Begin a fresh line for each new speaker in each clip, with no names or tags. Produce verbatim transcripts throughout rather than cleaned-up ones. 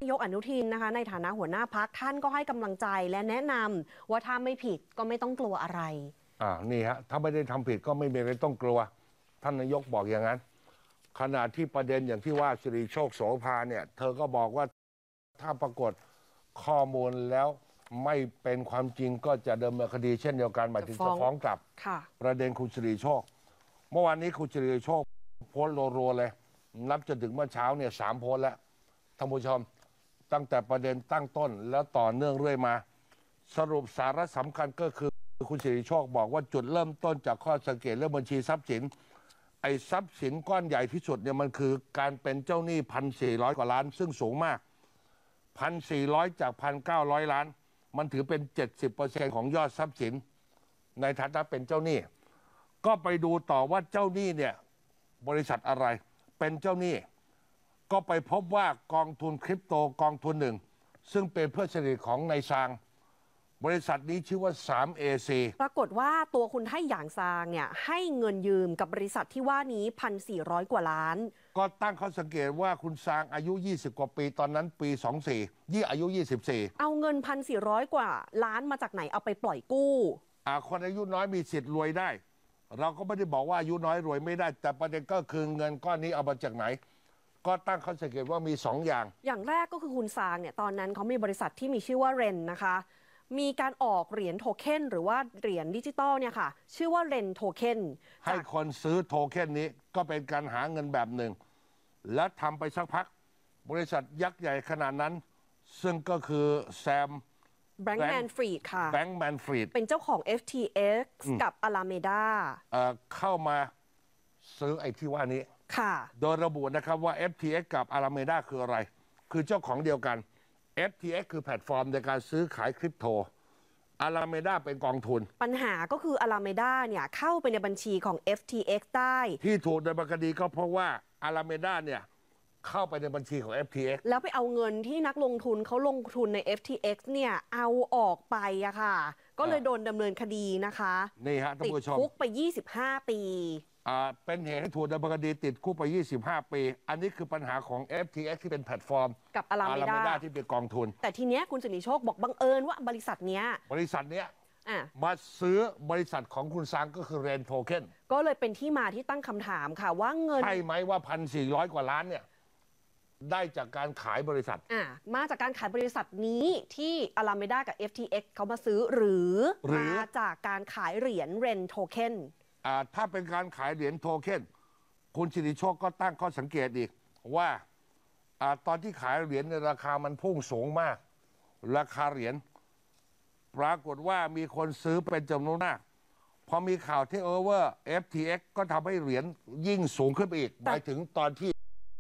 นายกอนุทินนะคะในฐานะหัวหน้าพรรคท่านก็ให้กำลังใจและแนะนำว่าถ้าไม่ผิดก็ไม่ต้องกลัวอะไร
อ่านี่ฮะถ้าไม่ได้ทำผิดก็ไม่มีอะไรต้องกลัวท่านนายกบอกอย่างนั้นขณะที่ประเด็นอย่างที่ว่าสิริโชคโสภาเนี่ยเธอก็บอกว่าถ้าปรากฏข้อมูลแล้วไม่เป็นความจริงก็จะดำเนินคดีเช่นเดียวกันหมายถึงจะฟ้องกลับประเด็นคุณสิริโชคเมื่อวานนี้คุณสิริโชคโพสต์รัวๆเลยนับจนถึงเมื่อเช้าเนี่ยสามโพสต์แล้วท่านผู้ชมตั้งแต่ประเด็นตั้งต้นแล้วต่อเนื่องเรื่อยมาสรุปสาระสำคัญก็คือคุณสิริโชคบอกว่าจุดเริ่มต้นจากข้อสังเกตเรื่องบัญชีทรัพย์สินไอ้ทรัพย์สินก้อนใหญ่ที่สุดเนี่ยมันคือการเป็นเจ้าหนี้พันสี่ร้อยกว่าล้านซึ่งสูงมากพันสี่ร้อยจากพันเก้าร้อยล้านมันถือเป็นเจ็ดสิบเปอร์เซ็นต์ของยอดทรัพย์สินในฐานะเป็นเจ้าหนี้ก็ไปดูต่อว่าเจ้าหนี้เนี่ยบริษัทอะไรเป็นเจ้าหนี้ก็ไปพบว่ากองทุนคริปโตกองทุนหนึ่งซึ่งเป็นเพื่อนสนิทของนายซางบริษัทนี้ชื่อว่า ทรี เอ ซี
ปรากฏว่าตัวคุณไทหยางซางเนี่ยให้เงินยืมกับบริษัทที่ว่านี้ หนึ่งพันสี่ร้อย กว่าล้าน
ก็ตั้งข้อสังเกตว่าคุณซางอายุยี่สิบกว่าปีตอนนั้นปีสองสี่ยี่อายุยี่สิบสี่
เอาเงิน หนึ่งพันสี่ร้อย กว่าล้านมาจากไหนเอาไปปล่อยกู้
อ่าคนอายุน้อยมีสิทธิ์รวยได้เราก็ไม่ได้บอกว่าอายุน้อยรวยไม่ได้แต่ประเด็นก็คือเงินก้อนนี้เอามาจากไหนก็ตั้งข้อสังเกตว่ามีสองอย่าง
อย่างแรกก็คือคุณซางเนี่ยตอนนั้นเขามีบริษัทที่มีชื่อว่าเรนนะคะมีการออกเหรียญโทเค็นหรือว่าเหรียญดิจิตอลเนี่ยค่ะชื่อว่าเรนโทเค็น
ให้คนซื้อโทเค็นนี้ก็เป็นการหาเงินแบบหนึ่งและทำไปสักพักบริษัทยักษ์ใหญ่ขนาดนั้นซึ่งก็คือแซม
แบงก์แมนฟรีดค่ะ
แบงก์แมนฟรีด
เป็นเจ้าของ เอฟ ที เอ็กซ์ กับอาราเมดา
เข้ามาซื้อไอ้ที่ว่านี้โดยระบุนะครับว่า เอฟ ที เอ็กซ์ กับอาราเมดาคืออะไรคือเจ้าของเดียวกัน เอฟ ที เอ็กซ์ คือแพลตฟอร์มในการซื้อขายคริปโตอาราเมดาเป็นกองทุน
ปัญหาก็คืออาราเมดาเนี่ยเข้าไปในบัญชีของ เอฟ ที เอ็กซ์ ได้
ที่ถูกดำเนินคดีก็เพราะว่าอาราเมดาเนี่ยเข้าไปในบัญชีของ เอฟ ที เอ็กซ์
แล้วไปเอาเงินที่นักลงทุนเขาลงทุนใน เอฟ ที เอ็กซ์ เนี่ยเอาออกไปอะค่ะก็เลยโดนดำเนินคดีนะคะ
นี่ฮะท่านผู้ชม
ติดคุกไปยี่สิบห้าปี
อ่าเป็นเหตุให้ถูกดำเนินคดีติดคุกไปยี่สิบห้าปีอันนี้คือปัญหาของ เอฟ ที เอ็กซ์ ที่เป็นแพลตฟอร์ม
กับอาราเมดา
ที่เป็นกองทุน
แต่ทีเนี้ยคุณสิริโชคบอกบังเอิญว่าบริษัทเนี้ย
บริษัทเนี้ยมาซื้อบริษัทของคุณซางก็คือเรนโทเค็น
ก็เลยเป็นที่มาที่ตั้งคำถามค่ะว่าเงิน
ใช่ไหมว่าพันสี่ร้อยกว่าล้านเนี่ยได้จากการขายบริษัท
อ่ามาจากการขายบริษัทนี้ที่อาราเมดากับ เอฟ ที เอ็กซ์ เขามาซื้อหรือมาจากการขายเหรียญเรนโทเค็น
อ่าถ้าเป็นการขายเหรียญโทเค็นคุณสิริโชคก็ตั้งข้อสังเกตอีกว่าอ่าตอนที่ขายเหรียญในราคามันพุ่งสูงมากราคาเหรียญปรากฏว่ามีคนซื้อเป็นจำนวนมากพอมีข่าวเทคโอเวอร์ เอฟ ที เอ็กซ์ ก็ทำให้เหรียญยิ่งสูงขึ้นไปอีกหมายถึงตอนที่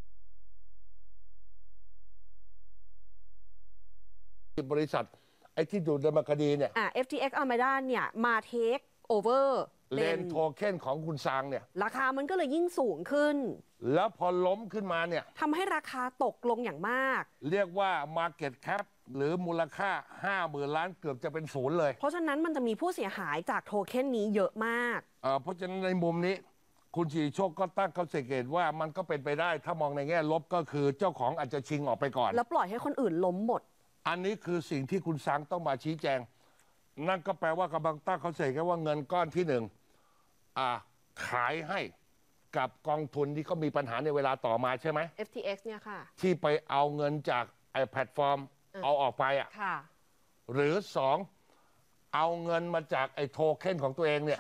บริษัทไอ้ที่ดูดำเนินคดีเนี่ย
อ่า เอฟ ที เอ็กซ์ Alameda เนี่ยมาเทคโอเวอร์
เลนโทเค็นของคุณซางเนี่ย
ราคามันก็เลยยิ่งสูงขึ้น
แล้วพอล้มขึ้นมาเนี่ย
ทำให้ราคาตกลงอย่างมาก
เรียกว่า Market Cap หรือมูลค่า ห้าหมื่น ล้านเกือบจะเป็นศูนย์เลย
เพราะฉะนั้นมันจะมีผู้เสียหายจากโทเค็นนี้เยอะมาก
เอ่อเพราะฉะนั้นในมุมนี้คุณสิริโชคก็ตั้งข้อสังเกตว่ามันก็เป็นไปได้ถ้ามองในแง่ลบก็คือเจ้าของอาจจะชิงออกไปก่อน
แล้วปล่อยให้คนอื่นล้มหมด
อันนี้คือสิ่งที่คุณซางต้องมาชี้แจงนั่นก็แปลว่ากำลังตั้งข้อสังเกตว่าเงินก้อนที่หนึ่งอ่าขายให้กับกองทุนที่เขามีปัญหาในเวลาต่อมาใช่ไหม
เอฟ ที เอ็กซ์ เนี่ยค่ะ
ที่ไปเอาเงินจากไอ้แพลตฟอร์มเอาออกไปอ่ะหรือสองเอาเงินมาจากไอ้โทเค็นของตัวเองเนี่ย